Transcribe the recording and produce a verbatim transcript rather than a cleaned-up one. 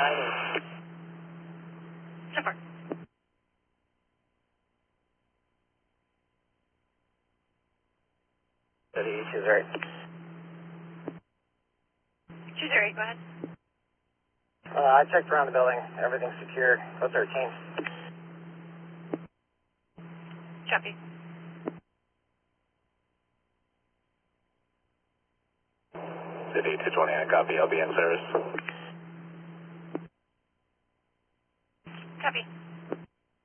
ninety. So far. City, two zero eight. two zero eight, go ahead. Uh, I checked around the building. Everything's secured. Code thirteen. Copy. City two twenty, I copy. I'll be in service.